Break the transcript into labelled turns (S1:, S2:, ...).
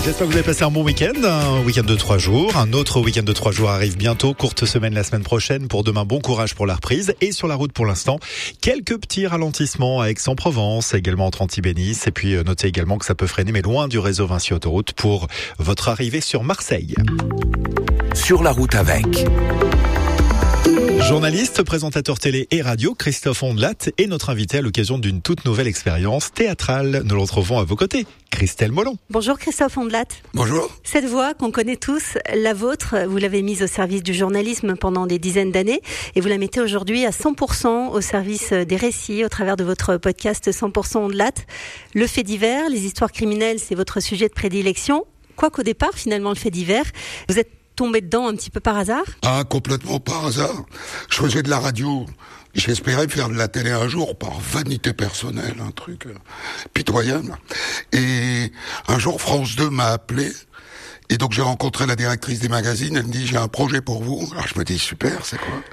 S1: J'espère que vous avez passé un bon week-end de 3 jours. Un autre week-end de 3 jours arrive bientôt. Courte semaine la semaine prochaine. Pour demain, bon courage pour la reprise. Et sur la route pour l'instant, quelques petits ralentissements à Aix-en-Provence, également entre Antibes et Nice. Et puis notez également que ça peut freiner, mais loin du réseau Vinci Autoroute pour votre arrivée sur Marseille.
S2: Sur la route avec...
S1: Journaliste, présentateur télé et radio, Christophe Ondelat est notre invité à l'occasion d'une toute nouvelle expérience théâtrale. Nous le retrouvons à vos côtés, Christelle Molon.
S3: Bonjour Christophe Ondelat.
S4: Bonjour.
S3: Cette voix qu'on connaît tous, la vôtre, vous l'avez mise au service du journalisme pendant des dizaines d'années et vous la mettez aujourd'hui à 100% au service des récits au travers de votre podcast 100% Ondelat. Le fait divers, les histoires criminelles, c'est votre sujet de prédilection. Quoiqu'au départ, finalement, le fait divers, vous êtes tombé dedans un petit peu par hasard ?
S4: Ah, complètement par hasard. Je faisais de la radio. J'espérais faire de la télé un jour par vanité personnelle, un truc pitoyable. Et un jour, France 2 m'a appelé. Et donc j'ai rencontré la directrice des magazines, elle me dit j'ai un projet pour vous. Alors je me dis super, c'est quoi ?